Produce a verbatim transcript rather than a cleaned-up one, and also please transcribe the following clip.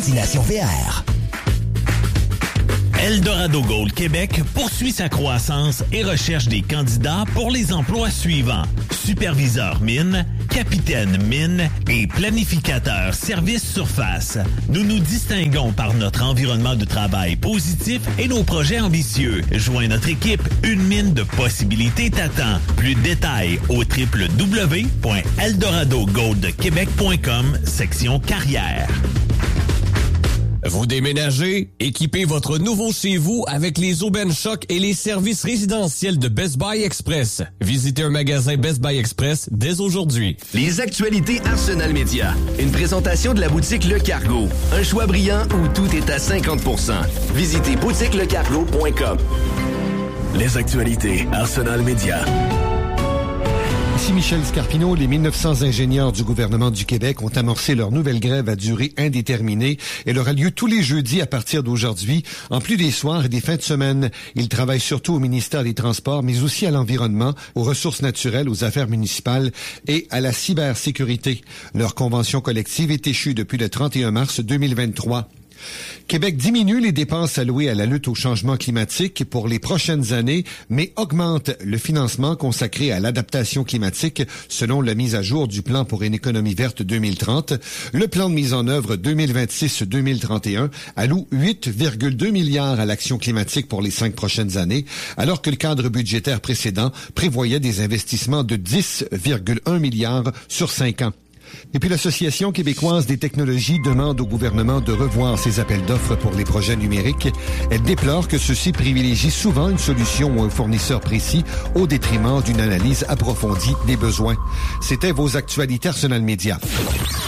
Destination V R. Eldorado Gold Québec poursuit sa croissance et recherche des candidats pour les emplois suivants. Superviseur mine, capitaine mine et planificateur service surface. Nous nous distinguons par notre environnement de travail positif et nos projets ambitieux. Joins notre équipe, une mine de possibilités t'attend. Plus de détails au w w w point eldorado gold québec point com, section carrière. Vous déménagez? Équipez votre nouveau chez vous avec les aubaines choc et les services résidentiels de Best Buy Express. Visitez un magasin Best Buy Express dès aujourd'hui. Les actualités Arsenal Média. Une présentation de la boutique Le Cargo. Un choix brillant où tout est à cinquante pour cent. Visitez boutique le cargo point com. Les actualités Arsenal Média. Ici Michel Scarpino. Les mille neuf cents ingénieurs du gouvernement du Québec ont amorcé leur nouvelle grève à durée indéterminée. Elle aura lieu tous les jeudis à partir d'aujourd'hui, en plus des soirs et des fins de semaine. Ils travaillent surtout au ministère des Transports, mais aussi à l'environnement, aux ressources naturelles, aux affaires municipales et à la cybersécurité. Leur convention collective est échue depuis le trente et un mars deux mille vingt-trois. Québec diminue les dépenses allouées à la lutte au changement climatique pour les prochaines années, mais augmente le financement consacré à l'adaptation climatique selon la mise à jour du plan pour une économie verte deux mille trente. Le plan de mise en œuvre deux mille vingt-six deux mille trente et un alloue huit virgule deux milliards à l'action climatique pour les cinq prochaines années, alors que le cadre budgétaire précédent prévoyait des investissements de dix virgule un milliards sur cinq ans. Et puis l'Association québécoise des technologies demande au gouvernement de revoir ses appels d'offres pour les projets numériques. Elle déplore que ceux-ci privilégient souvent une solution ou un fournisseur précis au détriment d'une analyse approfondie des besoins. C'était vos actualités Arsenal Média.